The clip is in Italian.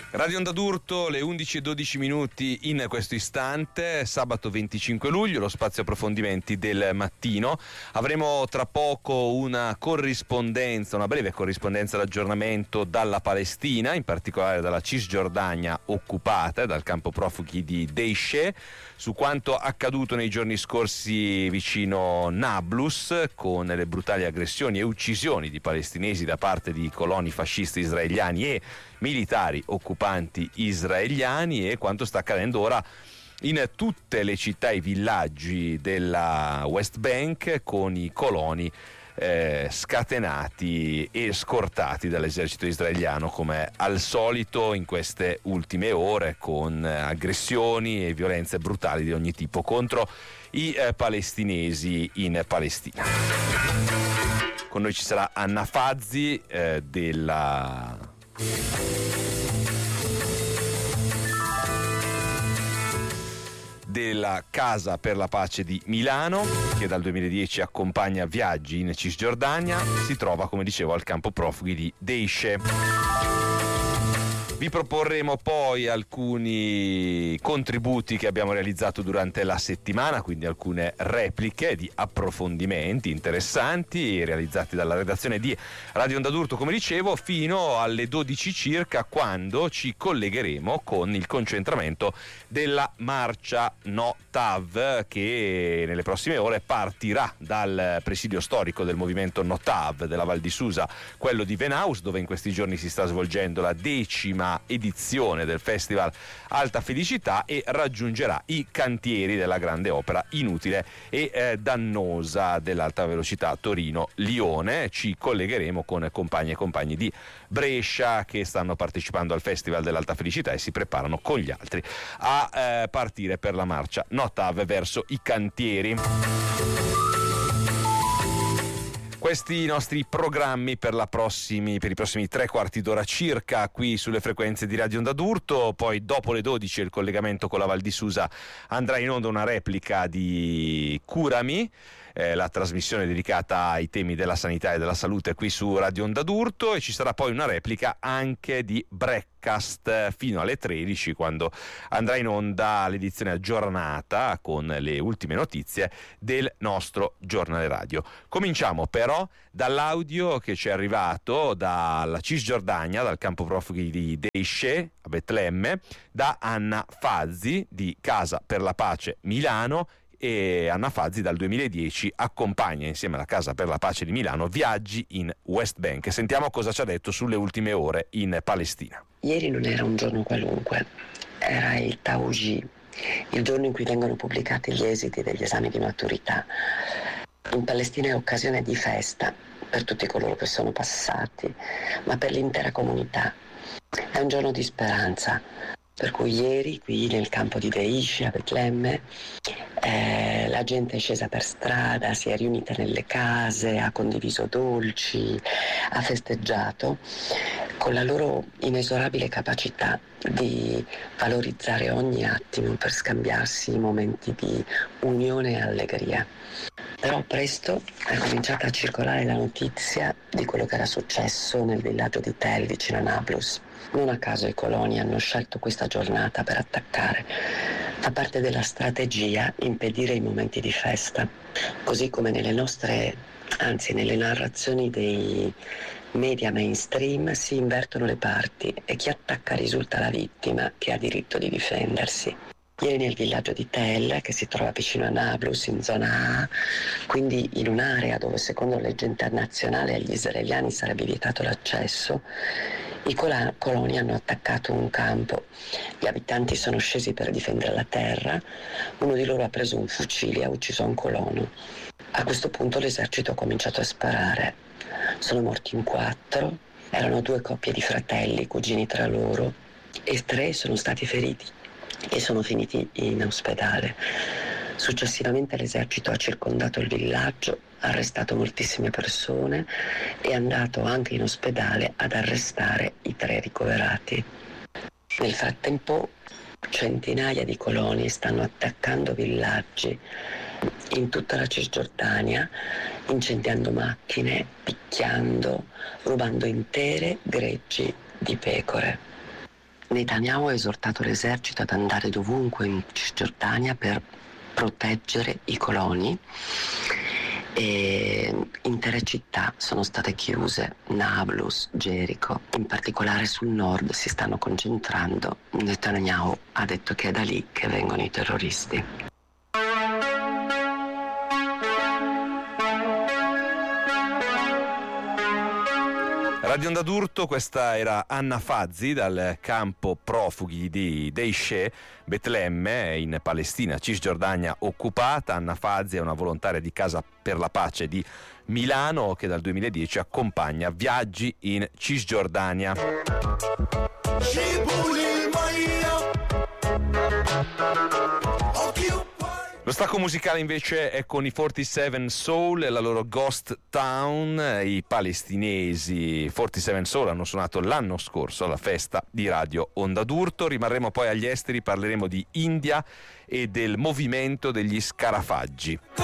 Radio Onda d'Urto, le 11:12 in questo istante, sabato 25 luglio, lo spazio approfondimenti del mattino. Avremo tra poco una breve corrispondenza d'aggiornamento dalla Palestina, in particolare dalla Cisgiordania occupata, dal campo profughi di Deishe, su quanto accaduto nei giorni scorsi vicino Nablus, con le brutali aggressioni e uccisioni di palestinesi da parte di coloni fascisti israeliani e militari occupanti israeliani, e quanto sta accadendo ora in tutte le città e villaggi della West Bank, con i coloni scatenati e scortati dall'esercito israeliano come al solito in queste ultime ore, con aggressioni e violenze brutali di ogni tipo contro i palestinesi in Palestina. Con noi ci sarà Anna Fazzi della Casa per la Pace di Milano, che dal 2010 accompagna viaggi in Cisgiordania. Si trova, come dicevo, al campo profughi di Deishe. Vi proporremo poi alcuni contributi che abbiamo realizzato durante la settimana, quindi alcune repliche di approfondimenti interessanti realizzati dalla redazione di Radio Onda d'Urto, come dicevo, fino alle 12 circa, quando ci collegheremo con il concentramento della marcia No TAV, che nelle prossime ore partirà dal presidio storico del movimento No TAV della Val di Susa, quello di Venaus, dove in questi giorni si sta svolgendo la 10ª edizione del Festival Alta Felicità, e raggiungerà i cantieri della grande opera inutile e dannosa dell'alta velocità Torino-Lione. Ci collegheremo con compagni e compagni di Brescia che stanno partecipando al Festival dell'Alta Felicità e si preparano con gli altri a partire per la marcia No TAV verso i cantieri. Questi nostri programmi per i prossimi 3/4 d'ora circa qui sulle frequenze di Radio Onda d'Urto. Poi dopo le 12 il collegamento con la Val di Susa, andrà in onda una replica di Curami, la trasmissione dedicata ai temi della sanità e della salute qui su Radio Onda d'Urto, e ci sarà poi una replica anche di Breakcast fino alle 13, quando andrà in onda l'edizione aggiornata con le ultime notizie del nostro giornale radio. Cominciamo però dall'audio che ci è arrivato dalla Cisgiordania, dal campo profughi di Deishe a Betlemme, da Anna Fazzi di Casa per la Pace Milano. E Anna Fazzi dal 2010 accompagna, insieme alla Casa per la Pace di Milano, viaggi in West Bank. Sentiamo cosa ci ha detto sulle ultime ore in Palestina. Ieri non era un giorno qualunque, era il Tauji, il giorno in cui vengono pubblicati gli esiti degli esami di maturità. In Palestina è occasione di festa per tutti coloro che sono passati, ma per l'intera comunità. È un giorno di speranza. Per cui ieri qui nel campo di Deishe a Betlemme la gente è scesa per strada, si è riunita nelle case, ha condiviso dolci, ha festeggiato con la loro inesorabile capacità di valorizzare ogni attimo per scambiarsi momenti di unione e allegria. Però presto è cominciata a circolare la notizia di quello che era successo nel villaggio di Tel vicino a Nablus. Non a caso i coloni hanno scelto questa giornata per attaccare. Fa parte della strategia impedire i momenti di festa, così come nelle narrazioni dei media mainstream si invertono le parti e chi attacca risulta la vittima che ha diritto di difendersi. Ieri nel villaggio di Tel, che si trova vicino a Nablus, in zona A, quindi in un'area dove secondo legge internazionale agli israeliani sarebbe vietato l'accesso, i coloni hanno attaccato un campo. Gli abitanti sono scesi per difendere la terra, uno di loro ha preso un fucile e ha ucciso un colono. A questo punto l'esercito ha cominciato a sparare. Sono morti in 4, erano 2 coppie di fratelli, cugini tra loro, e 3 sono stati feriti e sono finiti in ospedale. Successivamente l'esercito ha circondato il villaggio, ha arrestato moltissime persone e è andato anche in ospedale ad arrestare i 3 ricoverati. Nel frattempo centinaia di coloni stanno attaccando villaggi in tutta la Cisgiordania, incendiando macchine, picchiando, rubando intere greggi di pecore. Netanyahu ha esortato l'esercito ad andare dovunque in Cisgiordania per proteggere i coloni e intere città sono state chiuse, Nablus, Gerico, in particolare sul nord si stanno concentrando. Netanyahu ha detto che è da lì che vengono i terroristi. Radio Onda d'Urto, questa era Anna Fazzi dal campo profughi di Deishe, Betlemme, in Palestina, Cisgiordania occupata. Anna Fazzi è una volontaria di Casa per la Pace di Milano che dal 2010 accompagna viaggi in Cisgiordania. Lo stacco musicale invece è con i 47 Soul e la loro Ghost Town. I palestinesi 47 Soul hanno suonato l'anno scorso alla festa di Radio Onda d'Urto. Rimarremo poi agli esteri, parleremo di India e del movimento degli scarafaggi.